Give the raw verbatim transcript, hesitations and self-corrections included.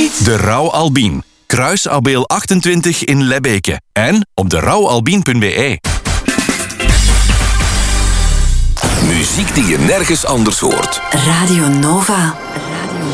niet? De Rauw Albien. Kruisabeel achtentwintig in Lebbeke. En op de rouwalbien punt b e. Muziek die je nergens anders hoort. Radio Nova.